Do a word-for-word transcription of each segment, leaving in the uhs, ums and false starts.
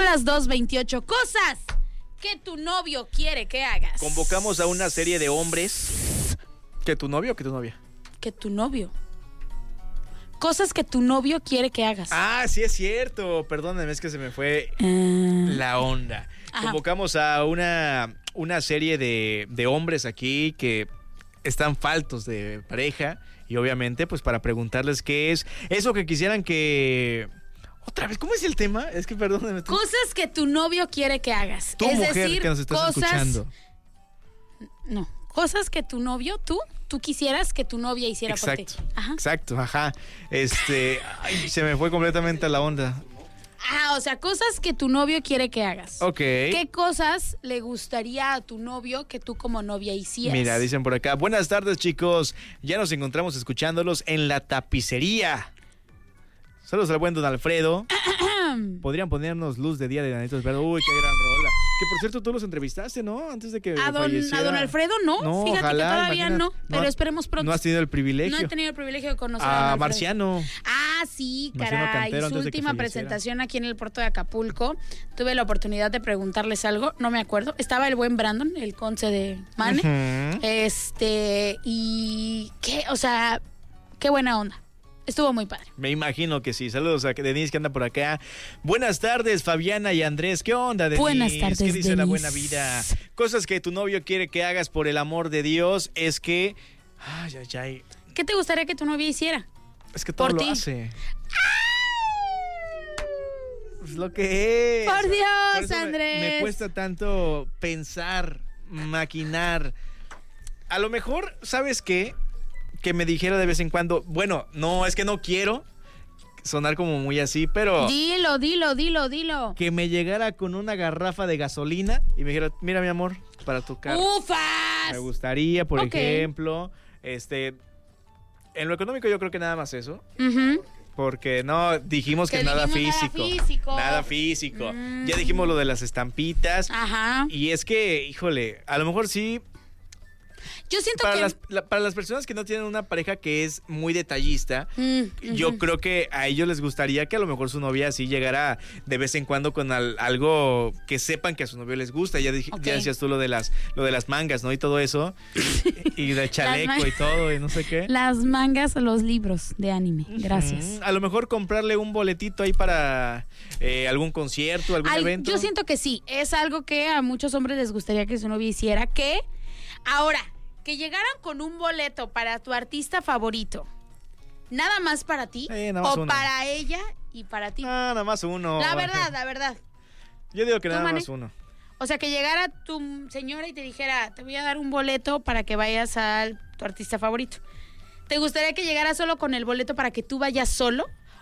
las dos veintiocho. Cosas que tu novio quiere que hagas. Convocamos a una serie de hombres. ¿Que tu novio o que tu novia? Que tu novio. Cosas que tu novio quiere que hagas. Ah, sí es cierto. Perdóname, es que se me fue uh, la onda. Ajá. Convocamos a una, una serie de, de hombres aquí que están faltos de pareja. Y obviamente, pues para preguntarles qué es eso que quisieran que... Otra vez, ¿cómo es el tema? Es que perdóname. Tú. Cosas que tu novio quiere que hagas. Tu es mujer decir, que nos estás cosas... escuchando. No, cosas que tu novio, tú, tú quisieras que tu novia hiciera exacto, por ti. Ajá. Exacto, ajá. Este, ay, se me fue completamente la onda. Ah, o sea, cosas que tu novio quiere que hagas. Ok. ¿Qué cosas le gustaría a tu novio que tú como novia hicieras? Mira, dicen por acá, buenas tardes chicos, ya nos encontramos escuchándolos en la tapicería. Saludos al buen don Alfredo. Podrían ponernos luz de día de Danitos Verdes. Uy, qué gran rola. Que por cierto tú los entrevistaste, ¿no? Antes de que a don, falleciera. A don Alfredo no, no fíjate ojalá, que todavía imagina, no, pero no, esperemos pronto. No has tenido el privilegio. No he tenido el privilegio de conocer a, a don Alfredo. Marciano. Ah, sí, Marciano caray. Cantero, su última presentación aquí en el puerto de Acapulco. Tuve la oportunidad de preguntarles algo, no me acuerdo. Estaba el buen Brandon, el conce de Mane. Uh-huh. Este, y qué, o sea, qué buena onda. Estuvo muy padre. Me imagino que sí. Saludos a Denise que anda por acá. Buenas tardes, Fabiana y Andrés. ¿Qué onda, Denise? Buenas tardes, ¿Qué dice Denise? La buena vida? Cosas que tu novio quiere que hagas por el amor de Dios es que... Ay, ay, ay. ¿Qué te gustaría que tu novia hiciera? Es que todo por lo ti. hace. Es lo que es. Por Dios, por eso Andrés. Me, me cuesta tanto pensar, maquinar. A lo mejor, ¿sabes qué? Que me dijera de vez en cuando, bueno, no, es que no quiero sonar como muy así, pero... Dilo, dilo, dilo, dilo. Que me llegara con una garrafa de gasolina y me dijera, mira mi amor, para tu carro. ¡Ufas! Me gustaría, por okay. ejemplo, este... En lo económico yo creo que nada más eso. Uh-huh. Porque no, dijimos que, que nada, físico, nada físico. Nada físico. Mm. Ya dijimos lo de las estampitas. Ajá. Y es que, híjole, a lo mejor sí... Yo siento para que... Las, la, para las personas que no tienen una pareja que es muy detallista, mm, uh-huh. yo creo que a ellos les gustaría que a lo mejor su novia sí llegara de vez en cuando con al, algo que sepan que a su novio les gusta. Ya, dij, okay. ya decías tú lo de las lo de las mangas, ¿no? Y todo eso. Y de chaleco y todo, y no sé qué. Las mangas, los libros de anime. Gracias. Uh-huh. A lo mejor comprarle un boletito ahí para eh, algún concierto, algún Ay, evento. Yo siento que sí. Es algo que a muchos hombres les gustaría que su novia hiciera. Que ahora... Que llegaran con un boleto para tu artista favorito, nada más para ti, eh, nada más o uno. Para ella y para ti. Ah, nada más uno. La verdad, la verdad. Yo digo que nada Mane? más uno. O sea, que llegara tu señora y te dijera, te voy a dar un boleto para que vayas a tu artista favorito. ¿Te gustaría que llegara solo con el boleto para que tú vayas solo?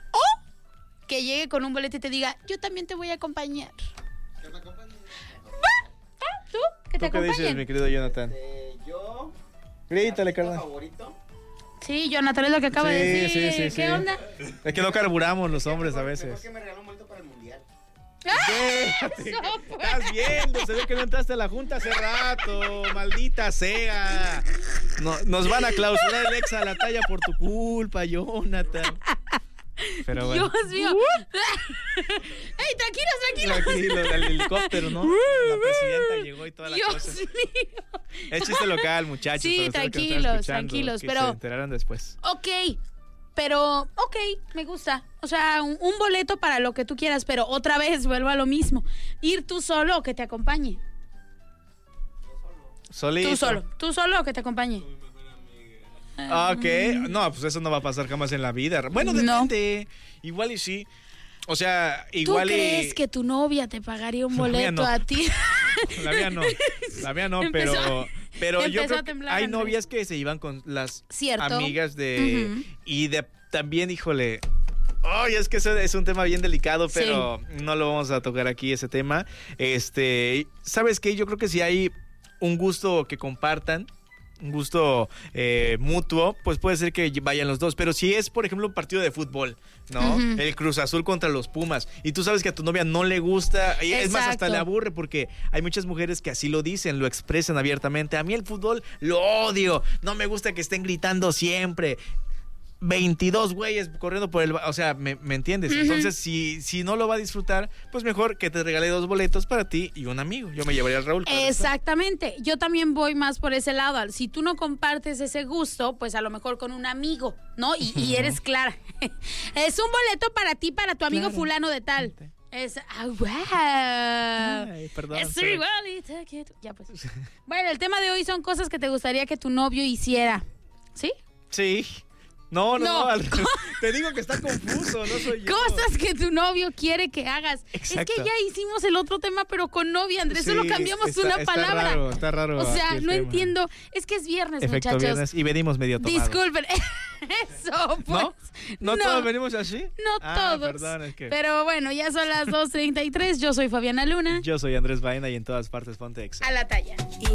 ¿O que llegue con un boleto y te diga, yo también te voy a acompañar? ¿Que me acompañe? ¿Va? ¿Va? ¿Tú? Que te ¿Tú qué acompañen. dices, mi querido Jonathan? Eh, yo... Grítale, carnal. ¿Favorito? Sí, Jonathan es lo que acaba sí, de decir. Sí, sí, ¿Qué sí. onda? Es que no carburamos los hombres mejor, a veces. Mejor que me regaló un boleto para el mundial. Déjate, estás viendo, se ve que no entraste a la junta hace rato, maldita sea. No, nos van a clausurar el Exa a la talla por tu culpa, Jonathan. Pero bueno. Dios mío. Uh. ¡Ey, tranquilos, tranquilos! Tranquilo, el helicóptero, ¿no? La presidenta llegó y toda la Dios cosa. mío. Es chiste local, muchachos. Sí, tranquilos, tranquilos, que pero... se enteraron después. Ok, pero, ok, me gusta. O sea, un, un boleto para lo que tú quieras, pero otra vez vuelvo a lo mismo. Ir tú solo o que te acompañe. Solito. Tú solo, tú solo o que te acompañe. Ok, no, pues eso no va a pasar jamás en la vida. Bueno, depende. No. Igual y sí. O sea, igual ¿Tú y... crees que tu novia te pagaría un boleto no. a ti? La mía no, la mía no, empezó, pero, pero yo creo que hay Andrés. novias que se iban con las ¿Cierto? amigas de... Uh-huh. Y de también, híjole... Ay, es que eso es un tema bien delicado, pero sí. No lo vamos a tocar aquí, ese tema. Este, ¿sabes qué? Yo creo que si hay un gusto que compartan, un gusto eh, mutuo, pues puede ser que vayan los dos. Pero si es, por ejemplo, un partido de fútbol, ¿no? Uh-huh. El Cruz Azul contra los Pumas, y tú sabes que a tu novia no le gusta, y es más, hasta le aburre, porque hay muchas mujeres que así lo dicen, lo expresan abiertamente. A mí el fútbol lo odio, no me gusta que estén gritando siempre. veintidós güeyes corriendo por el... ba- O sea, ¿me, me entiendes? Ujú. Entonces, si, si no lo va a disfrutar, pues mejor que te regale dos boletos para ti y un amigo. Yo me llevaría al Raúl. claro está. Exactamente, yo también voy más por ese lado. Si tú no compartes ese gusto, pues a lo mejor con un amigo, ¿no? Y, y eres clara. Es un boleto para ti, para tu amigo Claro. fulano de tal. Es, ah, wow. Ay, perdón. Es pero- igualita que tú. Ya pues. Bueno, el tema de hoy son cosas que te gustaría que tu novio hiciera. ¿Sí? Sí. No, no, No. no, al revés. Te digo que está confuso, no soy yo. Cosas que tu novio quiere que hagas. Exacto. Es que ya hicimos el otro tema, pero con novia, Andrés. Solo Sí, cambiamos está- una está palabra. raro, está raro O sea, aquí el no tema. entiendo. Es que es viernes, Efecto muchachos. viernes y venimos medio tomados. Disculpen. Eso, pues. ¿No? ¿No, todos venimos así? No Ah, todos. perdón, es que... Pero bueno, ya son las dos treinta y tres. Yo soy Fabiana Luna. Yo soy Andrés Baena y en todas partes ponte exa. A la talla.